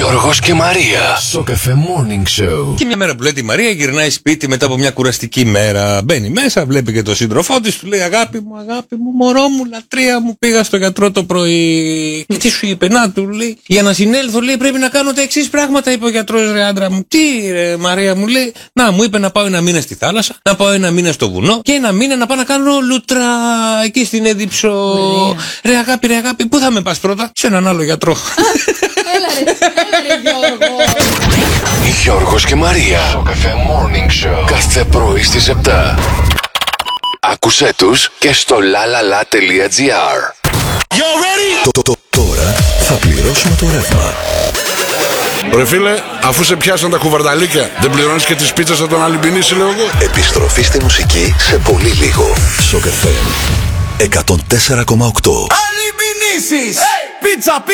Γιώργος και Μαρία. Σοκαφέ Morning Show. Και μια μέρα που λέει τη Μαρία, γυρνάει σπίτι μετά από μια κουραστική μέρα. Μπαίνει μέσα, βλέπει και τον σύντροφό της, του λέει: Αγάπη μου, μωρό μου, λατρεία μου, πήγα στο γιατρό το πρωί. Και τι σου είπε, να του λέει: Για να συνέλθω, λέει, πρέπει να κάνω τα εξής πράγματα, είπε ο γιατρός, ρε άντρα μου. Τι, ρε Μαρία μου, λέει: Να, μου είπε να πάω ένα μήνα στη θάλασσα, να πάω ένα μήνα στο βουνό και ένα μήνα να πάω να κάνω λούτρα εκεί στην Έδιψο. Ρε αγάπη, πού θα με πας πρώτα? Σε έναν άλλο γιατρό. Έλα ρε Γιώργο. Γιώργος και Μαρία. Σοκαφέ Morning Show. Κάθε πρωί στις 7. Άκουσέ τους και στο lalala.gr. Τώρα θα πληρώσουμε το ρεύμα. Ρε φίλε, αφού σε πιάσαν τα κουβαρδαλίκια, δεν πληρώνεις και τις πίτσες από τον Αλυμπινίση, λέω εγώ. Επιστροφή στη μουσική σε πολύ λίγο. Σοκαφέ 104,8. Αλυμπινίσεις! Πίτσα!